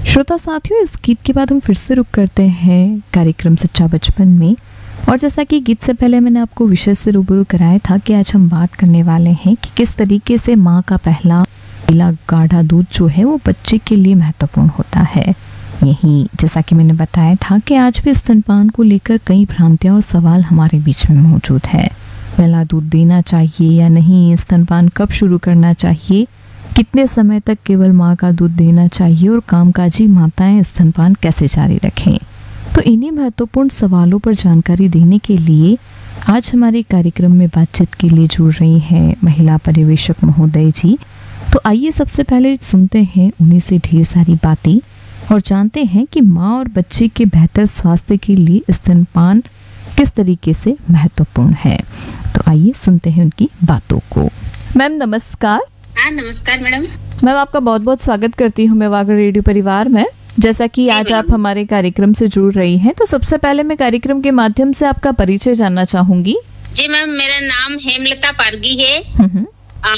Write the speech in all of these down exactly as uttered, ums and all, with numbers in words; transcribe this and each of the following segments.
श्रोता साथियों, इस गीत के बाद हम फिर से रुक करते हैं कार्यक्रम सच्चा बचपन में। और जैसा कि गीत से पहले मैंने आपको विषय से रूबरू कराया था कि आज हम बात करने वाले हैं कि किस तरीके से माँ का पहला पीला गाढ़ा दूध जो है वो बच्चे के लिए महत्वपूर्ण होता है। यही जैसा कि मैंने बताया था कि आज भी स्तनपान को लेकर कई भ्रांतियां और सवाल हमारे बीच में मौजूद है। पहला दूध देना चाहिए या नहीं, स्तनपान कब शुरू करना चाहिए, कितने समय तक केवल माँ का दूध देना चाहिए और कामकाजी माताएं स्तनपान कैसे जारी रखें। तो इन्हीं महत्वपूर्ण सवालों पर जानकारी देने के लिए आज हमारे कार्यक्रम में बातचीत के लिए जुड़ रही हैं महिला पर्यवेक्षक महोदय जी। तो आइए सबसे पहले सुनते हैं उन्हीं से ढेर सारी बातें और जानते हैं कि माँ और बच्चे के बेहतर स्वास्थ्य के लिए स्तनपान किस तरीके से महत्वपूर्ण है। तो आइए सुनते हैं उनकी बातों को। मैम नमस्कार। हाँ नमस्कार मैडम। मैम आपका बहुत बहुत स्वागत करती हूँ मैं वागर रेडियो परिवार में। जैसा कि आज आप हमारे कार्यक्रम से जुड़ रही हैं, तो सबसे पहले मैं कार्यक्रम के माध्यम से आपका परिचय जानना चाहूंगी। जी मैम, मेरा नाम हेमलता पारगी है। आ,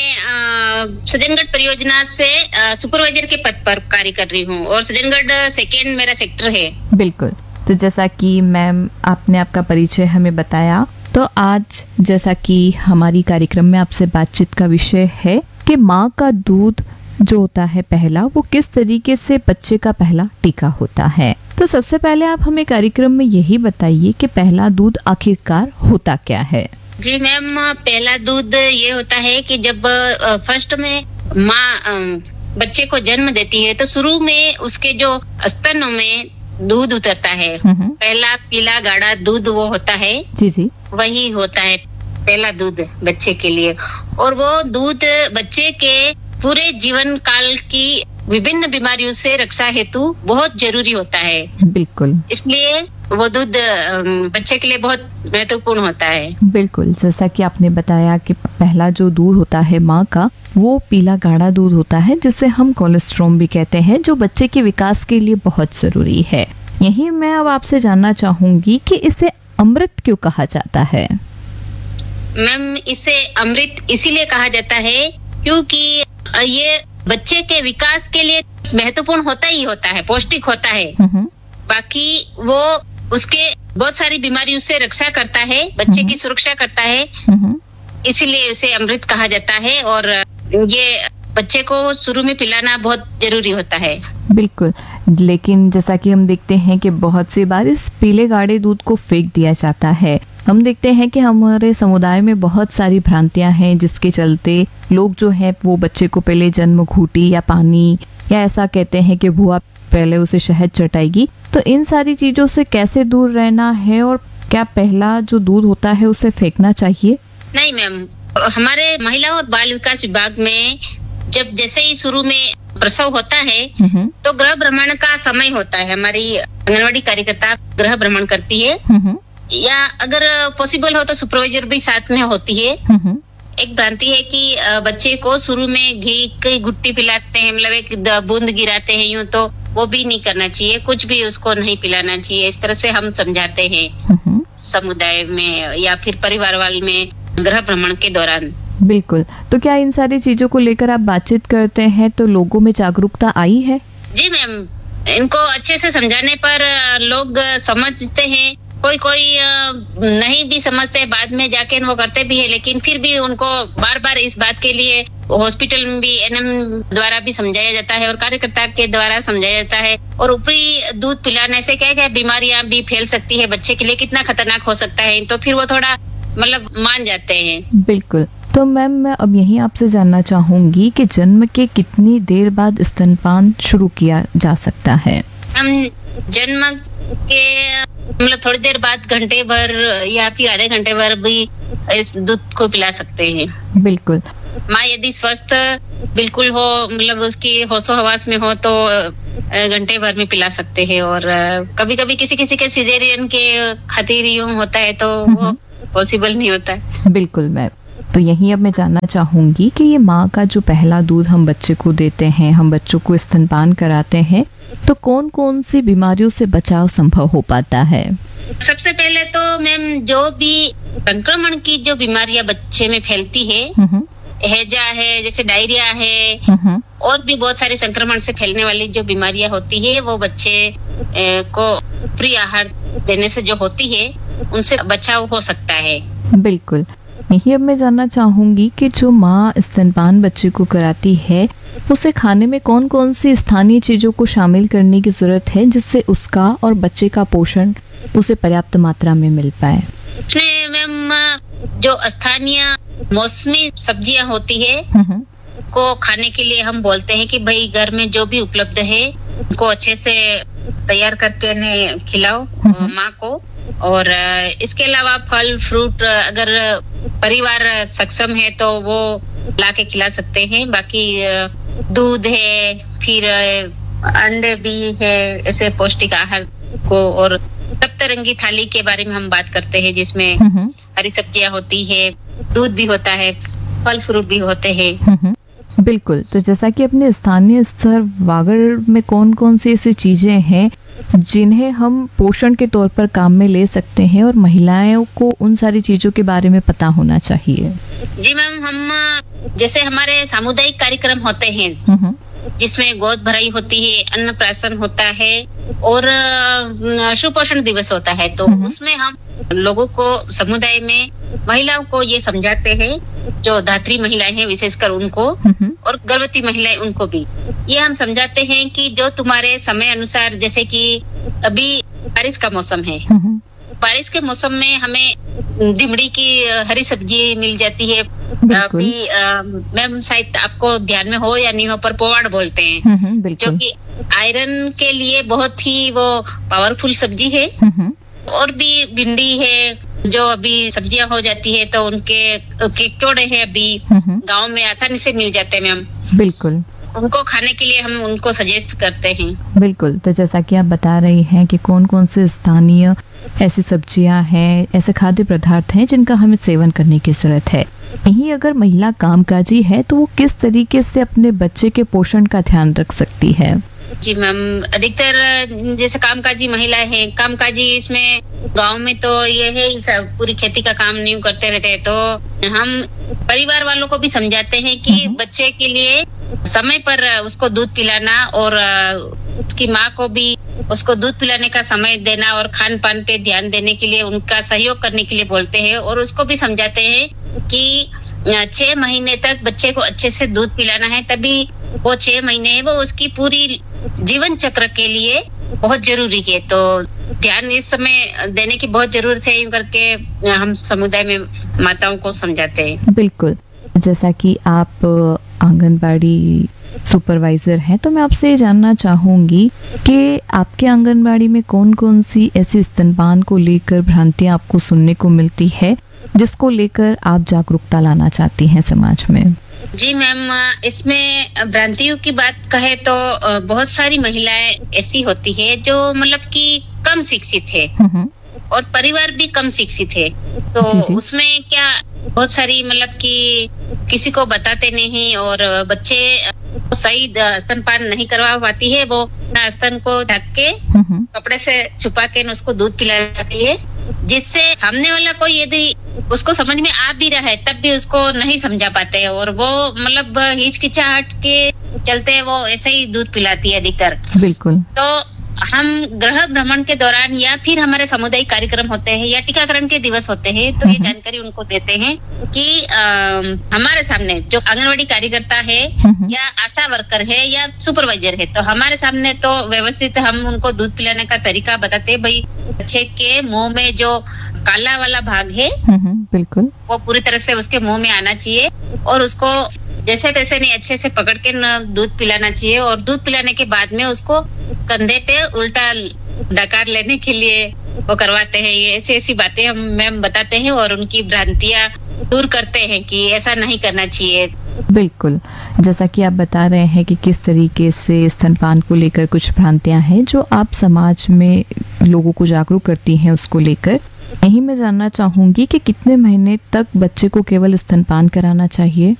मैं सज्जनगढ़ परियोजना से आ, सुपरवाइजर के पद पर कार्य कर रही हूँ और सज्जनगढ़ सेकेंड मेरा सेक्टर है। बिल्कुल। तो जैसा कि मैम आपने आपका परिचय हमें बताया, तो आज जैसा कि हमारी कार्यक्रम में आपसे बातचीत का विषय है कि माँ का दूध जो होता है पहला, वो किस तरीके से बच्चे का पहला टीका होता है। तो सबसे पहले आप हमें कार्यक्रम में यही बताइए कि पहला दूध आखिरकार होता क्या है। जी मैम, पहला दूध ये होता है कि जब फर्स्ट में माँ बच्चे को जन्म देती है तो शुरू में उसके जो स्तनों में दूध उतरता है, पहला पीला गाढ़ा दूध वो होता है। जी जी, वही होता है पहला दूध बच्चे के लिए। और वो दूध बच्चे के पूरे जीवन काल की विभिन्न बीमारियों से रक्षा हेतु बहुत जरूरी होता है। बिल्कुल, इसलिए वो दूध बच्चे के लिए बहुत महत्वपूर्ण होता है। बिल्कुल, जैसा कि आपने बताया कि पहला जो दूध होता है माँ का, वो पीला गाढ़ा दूध होता है जिसे हम कोलेस्ट्रॉम भी कहते हैं, जो बच्चे के विकास के लिए बहुत जरूरी है। यही मैं अब आपसे जानना चाहूंगी कि इसे अमृत क्यों कहा जाता है। मैम, इसे अमृत इसीलिए कहा जाता है क्योंकि ये बच्चे के विकास के लिए महत्वपूर्ण होता ही होता है, पौष्टिक होता है। बाकी वो उसके बहुत सारी बीमारियों से रक्षा करता है, बच्चे की सुरक्षा करता है, इसीलिए इसे अमृत कहा जाता है। और ये बच्चे को शुरू में पिलाना बहुत जरूरी होता है। बिल्कुल, लेकिन जैसा कि हम देखते हैं कि बहुत सी बार इस पीले गाढ़े दूध को फेंक दिया जाता है। हम देखते हैं कि हमारे समुदाय में बहुत सारी भ्रांतियां हैं जिसके चलते लोग जो है वो बच्चे को पहले जन्म घूटी या पानी या ऐसा कहते हैं कि बुआ पहले उसे शहद चटाएगी। तो इन सारी चीजों से कैसे दूर रहना है और क्या पहला जो दूध होता है उसे फेंकना चाहिए? नहीं मैम, हमारे महिला और बाल विकास विभाग में जब जैसे ही शुरू में प्रसव होता है तो गृह भ्रमण का समय होता है। हमारी आंगनवाड़ी कार्यकर्ता गृह भ्रमण करती है, या अगर पॉसिबल हो तो सुपरवाइजर भी साथ में होती है। एक भ्रांति है कि बच्चे को शुरू में घी की घुट्टी पिलाते हैं, मतलब एक बूंद गिराते हैं यूं, तो वो भी नहीं करना चाहिए, कुछ भी उसको नहीं पिलाना चाहिए। इस तरह से हम समझाते हैं समुदाय में या फिर परिवार वाले में गृह भ्रमण के दौरान। बिल्कुल, तो क्या इन सारी चीजों को लेकर आप बातचीत करते हैं तो लोगों में जागरूकता आई है? जी मैम, इनको अच्छे से समझाने पर लोग समझते हैं, कोई कोई नहीं भी समझते, बाद में जाके वो करते भी है, लेकिन फिर भी उनको बार बार इस बात के लिए हॉस्पिटल में भी एनएम द्वारा भी समझाया जाता है और कार्यकर्ता के द्वारा समझाया जाता है। और ऊपरी दूध पिलाने से क्या क्या बीमारियां भी फैल सकती है, बच्चे के लिए कितना खतरनाक हो सकता है, तो फिर वो थोड़ा मतलब मान जाते हैं। बिल्कुल। तो मैम, मैं अब यही आपसे जानना चाहूंगी कि जन्म के कितनी देर बाद स्तनपान शुरू किया जा सकता है? हम जन्म के मतलब थोड़ी देर बाद, घंटे भर या फिर आधे घंटे भर भी इस दूध को पिला सकते हैं। बिल्कुल। माँ यदि स्वस्थ बिल्कुल हो, मतलब उसकी होशो हवास में हो, तो घंटे भर में पिला सकते हैं। और कभी कभी किसी किसी के सिजेरियन के खातिर यूं होता है तो वो पॉसिबल नहीं होता है। बिल्कुल मैम, तो यही अब मैं जानना चाहूंगी कि ये माँ का जो पहला दूध हम बच्चे को देते हैं, हम बच्चों को स्तनपान कराते हैं, तो कौन कौन सी बीमारियों से बचाव संभव हो पाता है? सबसे पहले तो मैम, जो भी संक्रमण की जो बीमारियां बच्चे में फैलती है हैजा है, जैसे डायरिया है, और भी बहुत सारी संक्रमण से फैलने वाली जो बीमारियां होती है वो बच्चे को फ्री आहार देने से जो होती है उनसे बचाव हो सकता है। बिल्कुल। यही अब मैं जानना चाहूंगी कि जो माँ स्तनपान बच्चे को कराती है उसे खाने में कौन कौन सी स्थानीय चीजों को शामिल करने की जरूरत है जिससे उसका और बच्चे का पोषण उसे पर्याप्त मात्रा में मिल पाए। इसमें मैम जो स्थानीय मौसमी सब्जियां होती है को खाने के लिए हम बोलते हैं कि भाई घर में जो भी उपलब्ध है उनको अच्छे से तैयार करके इन्हें खिलाओ माँ को। और इसके अलावा फल फ्रूट अगर परिवार सक्षम है तो वो ला के खिला सकते हैं। बाकी दूध है, फिर अंडे भी है, ऐसे पौष्टिक आहार को। और सप्तरंगी थाली के बारे में हम बात करते हैं जिसमें हरी सब्जियां होती है, दूध भी होता है, फल फ्रूट भी होते हैं। बिल्कुल। तो जैसा कि अपने स्थानीय स्तर वागड़ में कौन कौन सी ऐसी चीजें हैं जिन्हें हम पोषण के तौर पर काम में ले सकते हैं और महिलाओं को उन सारी चीजों के बारे में पता होना चाहिए? जी मैम, हम जैसे हमारे सामुदायिक कार्यक्रम होते हैं जिसमें गोद भराई होती है, अन्नप्राशन होता है और सुपोषण दिवस होता है, तो उसमें हम लोगों को समुदाय में महिलाओं को ये समझाते हैं, जो धात्री महिलाएं हैं विशेषकर उनको और गर्भवती महिलाएं उनको भी ये हम समझाते हैं कि जो तुम्हारे समय अनुसार, जैसे कि अभी बारिश का मौसम है, बारिश के मौसम में हमें दिमड़ी की हरी सब्जी मिल जाती है। अभी मैम शायद आपको ध्यान में हो या नहीं हो, पर पोवाड़ बोलते हैं, जो कि आयरन के लिए बहुत ही वो पावरफुल सब्जी है। और भी भिंडी है जो अभी सब्जियां हो जाती है, तो उनके केकोड़े हैं अभी गांव में आसानी से मिल जाते हैं मैम। बिल्कुल। उनको खाने के लिए हम उनको सजेस्ट करते हैं। बिल्कुल। तो जैसा कि आप बता रही हैं कि कौन कौन से स्थानीय ऐसी सब्जियां हैं, ऐसे खाद्य पदार्थ हैं जिनका हमें सेवन करने की जरूरत है। यही अगर महिला कामकाजी है तो वो किस तरीके से अपने बच्चे के पोषण का ध्यान रख सकती है? जी मैम, अधिकतर जैसे कामकाजी महिलाएं हैं, कामकाजी इसमें गांव में तो ये है सब पूरी खेती का काम नहीं करते रहते हैं, तो हम परिवार वालों को भी समझाते हैं कि बच्चे के लिए समय पर उसको दूध पिलाना और उसकी माँ को भी उसको दूध पिलाने का समय देना और खान पान पे ध्यान देने के लिए उनका सहयोग करने के लिए बोलते हैं। और उसको भी समझाते हैं कि छह महीने तक बच्चे को अच्छे से दूध पिलाना है, तभी वो छह महीने है वो उसकी पूरी जीवन चक्र के लिए बहुत जरूरी है। तो ध्यान इस समय देने की बहुत जरूरत है, यूं करके हम समुदाय में माताओं को समझाते हैं। बिल्कुल। जैसा कि आप आंगनबाड़ी सुपरवाइजर हैं, तो मैं आपसे ये जानना चाहूंगी कि आपके आंगनबाड़ी में कौन कौन सी ऐसी स्तनपान को लेकर भ्रांतियां आपको सुनने को मिलती है जिसको लेकर आप जागरूकता लाना चाहती हैं समाज में? जी मैम, इसमें भ्रांतियों की बात कहे तो बहुत सारी महिलाएं ऐसी होती है जो मतलब कि कम शिक्षित है और परिवार भी कम शिक्षित है, तो उसमें क्या बहुत सारी मतलब कि किसी को बताते नहीं और बच्चे सही स्तनपान नहीं करवा पाती है, वो स्तन को ढक के कपड़े से छुपा के उसको दूध पिलाती है, जिससे सामने वाला कोई यदि उसको समझ में आ भी रहा है तब भी उसको नहीं समझा पाते हैं और वो मतलब हिचकिचाहट के चलते वो ऐसे ही दूध पिलाती है अधिकतर। बिल्कुल। तो हम गृह भ्रमण के दौरान या फिर हमारे सामुदायिक कार्यक्रम होते हैं या टीकाकरण के दिवस होते हैं, तो ये जानकारी उनको देते हैं कि आ, हमारे सामने जो आंगनवाड़ी कार्यकर्ता है या आशा वर्कर है या सुपरवाइजर है, तो हमारे सामने तो व्यवस्थित हम उनको दूध पिलाने का तरीका बताते हैं। भाई बच्चे के मुंह में जो काला वाला भाग है बिल्कुल वो पूरी तरह से उसके मुंह में आना चाहिए और उसको जैसे तैसे नहीं अच्छे से पकड़ के दूध पिलाना चाहिए। और दूध पिलाने के बाद में उसको कंधे पे उल्टा डकार लेने के लिए वो करवाते हैं। ये ऐसी ऐसी बातें हम मैम बताते हैं और उनकी भ्रांतियां दूर करते हैं कि ऐसा नहीं करना चाहिए। बिल्कुल। जैसा कि आप बता रहे हैं कि किस तरीके से स्तनपान को लेकर कुछ भ्रांतियां हैं जो आप समाज में लोगों को जागरूक करती हैं, उसको लेकर यही मैं जानना चाहूंगी कि कितने महीने तक बच्चे को केवल स्तनपान कराना चाहिए?